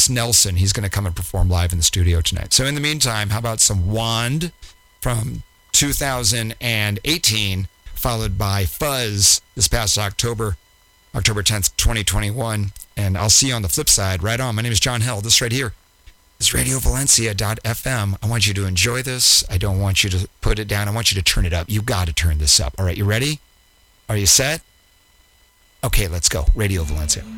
Alex Nelson. He's going to come and perform live in the studio tonight. So in the meantime, how about some Wand from 2018, followed by Fuzz this past October 10th, 2021. And I'll see you on the flip side. Right on. My name is John Held. This right here is RadioValencia.fm. I want you to enjoy this. I don't want you to put it down. I want you to turn it up. You got to turn this up. All right, you ready? Are you set? Okay, let's go. Radio Valencia.